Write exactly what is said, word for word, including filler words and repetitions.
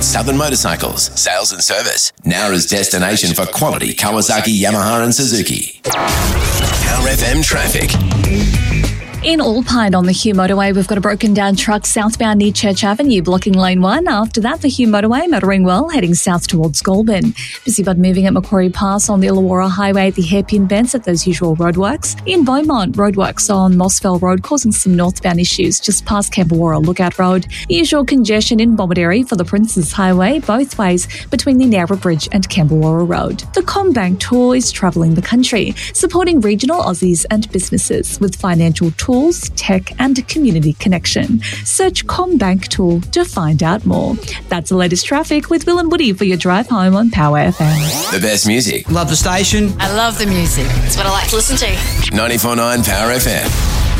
It's Southern Motorcycles, sales and service. Nowra's destination for quality Kawasaki, Yamaha and Suzuki. Power F M traffic. In Alpine on the Hugh Motorway, we've got a broken down truck southbound near Church Avenue, blocking lane one. After that, the Hugh Motorway motoring well, heading south towards Goulburn. Busy but moving at Macquarie Pass on the Illawarra Highway at the hairpin bends at those usual roadworks. In Beaumont, roadworks on Mossville Road causing some northbound issues just past Camberwarra Lookout Road. Usual congestion in Bomaderry for the Princes Highway, both ways between the Nowra Bridge and Camberwarra Road. The CommBank Tour is travelling the country, supporting regional Aussies and businesses with financial tools. Tools, tech and community connection. Search CommBank Tool to find out more. That's the latest traffic with Will and Woody for your drive home on Power F M. The best music. Love the station. I love the music. It's what I like to listen to. ninety-four point nine Power F M.